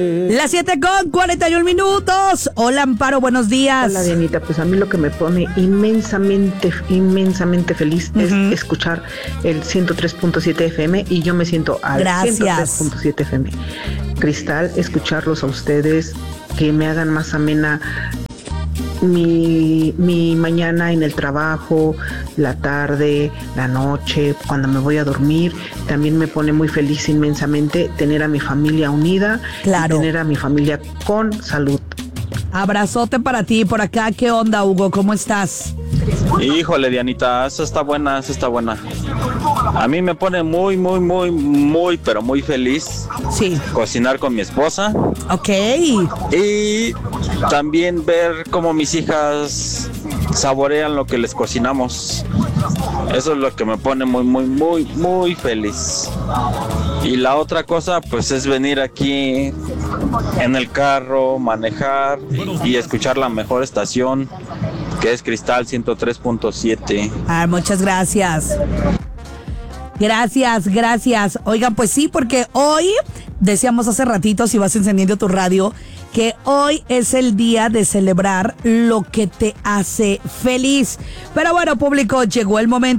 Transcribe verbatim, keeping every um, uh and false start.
Las siete con cuarenta y un minutos. Hola, Amparo, buenos días. Hola, Dianita. Pues a mí lo que me pone inmensamente, inmensamente feliz uh-huh. es escuchar el ciento tres punto siete F M y yo me siento al Gracias. ciento tres punto siete F M. Cristal, escucharlos a ustedes, que me hagan más amena mi, mi mañana en el trabajo, la tarde, la noche, cuando me voy a dormir. También me pone muy feliz inmensamente tener a mi familia unida, claro. y tener a mi familia con salud. Abrazote para ti por acá. ¿Qué onda, Hugo? ¿Cómo estás? Híjole, Dianita, esa está buena, esa está buena. A mí me pone muy, muy, muy, muy, pero muy feliz. Sí. Cocinar con mi esposa. Ok. Y también ver cómo mis hijas saborean lo que les cocinamos. Eso es lo que me pone muy, muy, muy, muy feliz. Y la otra cosa, pues, es venir aquí en el carro, manejar y escuchar la mejor estación, que es Cristal ciento tres punto siete. Ah, muchas gracias. Gracias, gracias. Oigan, pues sí, porque hoy, decíamos hace ratito, si vas encendiendo tu radio, que hoy es el día de celebrar lo que te hace feliz. Pero bueno, público, llegó el momento